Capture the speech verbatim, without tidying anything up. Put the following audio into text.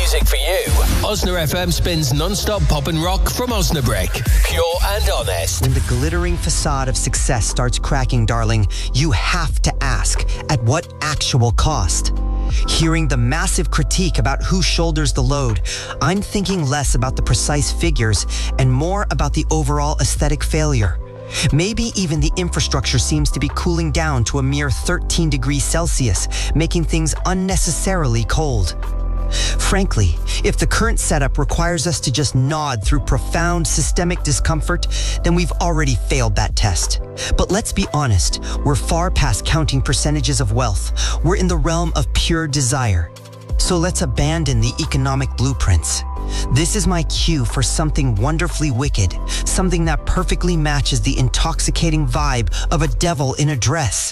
music for you. Osna F M spins non-stop pop and rock from Osnabrick. Pure and honest. When the glittering facade of success starts cracking, darling, you have to ask, at what actual cost? Hearing the massive critique about who shoulders the load, I'm thinking less about the precise figures and more about the overall aesthetic failure. Maybe even the infrastructure seems to be cooling down to a mere thirteen degrees Celsius, making things unnecessarily cold. Frankly, if the current setup requires us to just nod through profound systemic discomfort, then we've already failed that test. But let's be honest, we're far past counting percentages of wealth. We're in the realm of pure desire. So let's abandon the economic blueprints. This is my cue for something wonderfully wicked, something that perfectly matches the intoxicating vibe of a devil in a dress.